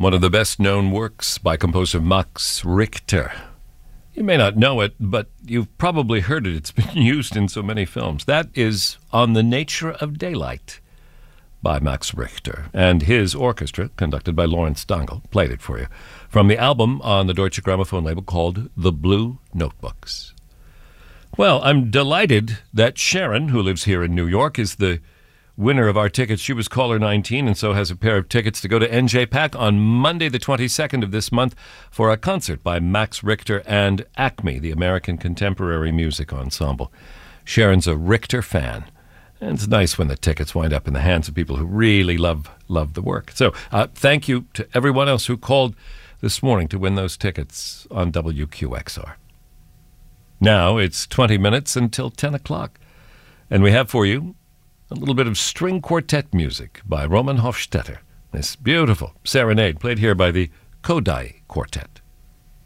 one of the best-known works by composer Max Richter. You may not know it, but you've probably heard it. It's been used in so many films. That is On the Nature of Daylight by Max Richter. And his orchestra, conducted by Lawrence Stangl, played it for you from the album on the Deutsche Grammophon label called The Blue Notebooks. Well, I'm delighted that Sharon, who lives here in New York, is the winner of our tickets. She was caller 19 and so has a pair of tickets to go to NJPAC on Monday the 22nd of this month for a concert by Max Richter and Acme, the American Contemporary Music Ensemble. Sharon's a Richter fan, and it's nice when the tickets wind up in the hands of people who really love the work. So thank you to everyone else who called this morning to win those tickets on WQXR. Now it's 20 minutes until 10 o'clock, and we have for you a little bit of string quartet music by Roman Hofstetter. This beautiful serenade played here by the Kodály Quartet.